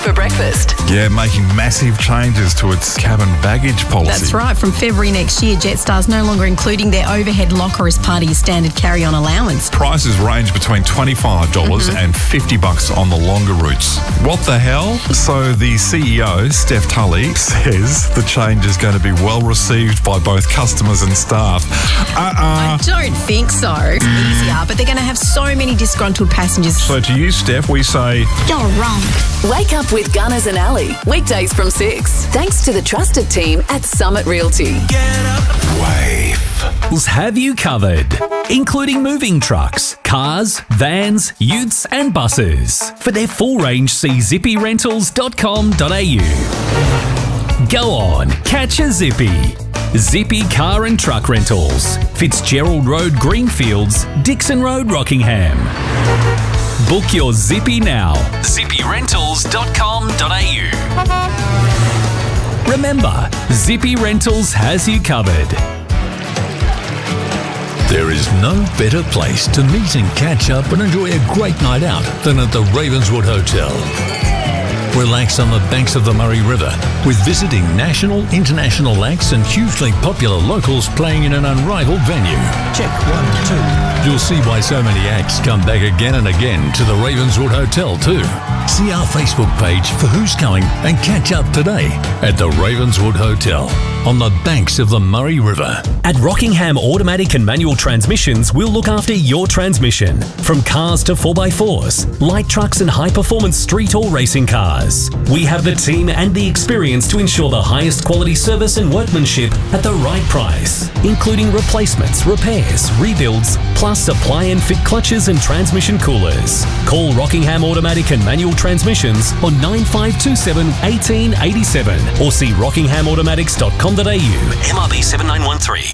for breakfast. Yeah, making massive changes to its cabin baggage policy. That's right. From February next year, Jetstar's no longer including their overhead locker as part of your standard carry-on allowance. Prices range between $25 and $50 on the longer routes. What the hell? So the CEO, Steph Tully, says the change is going to be well received by both customers and staff. I don't think so. It's easier, but they're going to have so many disgruntled passengers. So to you, Steph, we say... You're wrong. Wake up with Gunners and Ali. Weekdays from 6. Thanks to the trusted team at Summit Realty. Wave. Have you covered, including moving trucks, cars, vans, utes and buses. For their full range, see zippyrentals.com.au. Go on, catch a zippy. Zippy Car and Truck Rentals, Fitzgerald Road, Greenfields, Dixon Road, Rockingham. Book your zippy now. zippyrentals.com.au. Remember, Zippy Rentals has you covered. There is no better place to meet and catch up and enjoy a great night out than at the Ravenswood Hotel. Relax on the banks of the Murray River with visiting national, international acts and hugely popular locals playing in an unrivaled venue. Check 1, 2. You'll see why so many acts come back again and again to the Ravenswood Hotel too. See our Facebook page for who's coming and catch up today at the Ravenswood Hotel on the banks of the Murray River. At Rockingham Automatic and Manual Transmissions, we'll look after your transmission. From cars to 4x4s, light trucks and high-performance street or racing cars. We have the team and the experience to ensure the highest quality service and workmanship at the right price, including replacements, repairs, rebuilds, plus supply and fit clutches and transmission coolers. Call Rockingham Automatic and Manual Transmissions on 9527 1887 or see rockinghamautomatics.com.au. MRB 7913.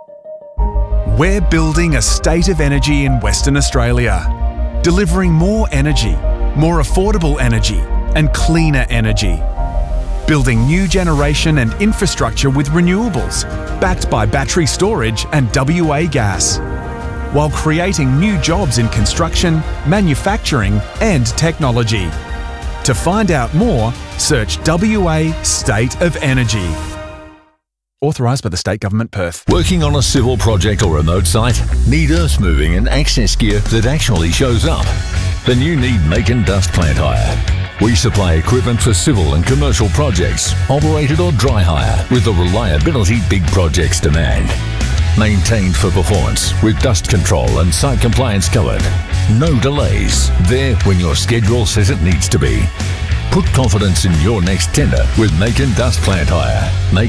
We're building a state of energy in Western Australia, delivering more energy, more affordable energy and cleaner energy. Building new generation and infrastructure with renewables, backed by battery storage and WA gas, while creating new jobs in construction, manufacturing and technology. To find out more, search WA State of Energy. Authorised by the State Government, Perth. Working on a civil project or remote site? Need earth moving and access gear that actually shows up? Then you need Macon Dust Plant Hire. We supply equipment for civil and commercial projects, operated or dry hire, with the reliability big projects demand. Maintained for performance with dust control and site compliance covered. No delays. There when your schedule says it needs to be. Put confidence in your next tender with Macon Dust Plant Hire.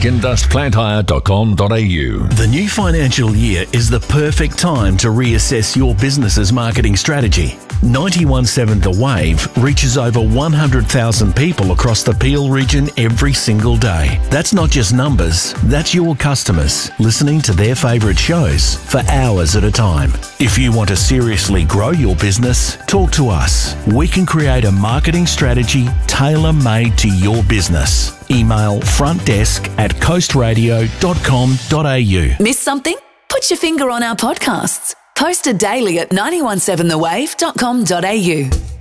MaconDustPlantHire.com.au. The new financial year is the perfect time to reassess your business's marketing strategy. 91.7 The Wave reaches over 100,000 people across the Peel region every single day. That's not just numbers, that's your customers listening to their favourite shows for hours at a time. If you want to seriously grow your business, talk to us. We can create a marketing strategy tailor-made to your business. Email frontdesk@coastradio.com.au. Miss something? Put your finger on our podcasts. Posted daily at 917thewave.com.au.